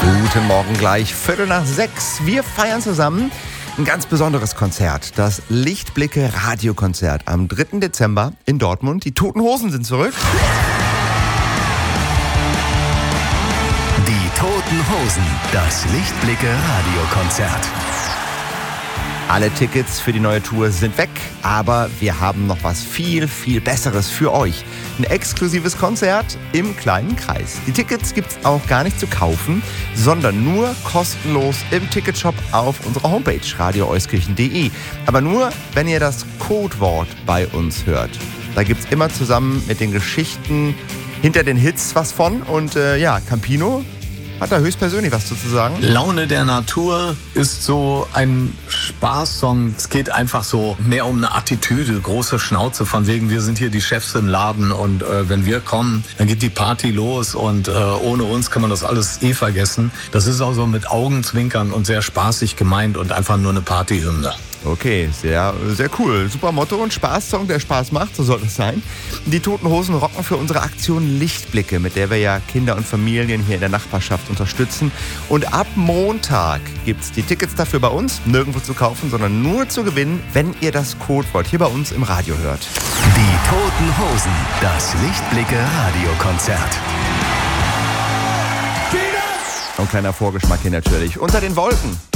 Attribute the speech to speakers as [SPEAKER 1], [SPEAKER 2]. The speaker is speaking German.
[SPEAKER 1] Guten Morgen gleich, 5:45. Wir feiern zusammen ein ganz besonderes Konzert. Das Lichtblicke Radiokonzert am 3. Dezember in Dortmund. Die Toten Hosen sind zurück.
[SPEAKER 2] Die Toten Hosen, das Lichtblicke Radiokonzert.
[SPEAKER 1] Alle Tickets für die neue Tour sind weg, aber wir haben noch was viel, viel Besseres für euch. Ein exklusives Konzert im kleinen Kreis. Die Tickets gibt's auch gar nicht zu kaufen, sondern nur kostenlos im Ticketshop auf unserer Homepage radioeuskirchen.de. Aber nur, wenn ihr das Codewort bei uns hört. Da gibt's immer zusammen mit den Geschichten hinter den Hits was von. Und Campino hat da höchstpersönlich was zu sagen.
[SPEAKER 3] Laune der Natur ist so ein Spaßsong. Es geht einfach so mehr um eine Attitüde, große Schnauze, von wegen, wir sind hier die Chefs im Laden und wenn wir kommen, dann geht die Party los und ohne uns kann man das alles vergessen. Das ist auch so mit Augenzwinkern und sehr spaßig gemeint und einfach nur eine Partyhymne.
[SPEAKER 1] Okay, sehr, sehr cool. Super Motto und Spaßsong, der Spaß macht, so soll es sein. Die Toten Hosen rocken für unsere Aktion Lichtblicke, mit der wir ja Kinder und Familien hier in der Nachbarschaft unterstützen. Und ab Montag gibt's die Tickets dafür bei uns, nirgendwo zu kaufen, sondern nur zu gewinnen, wenn ihr das Codewort hier bei uns im Radio hört.
[SPEAKER 2] Die Toten Hosen, das Lichtblicke Radiokonzert.
[SPEAKER 1] Und ein kleiner Vorgeschmack hier natürlich. Unter den Wolken.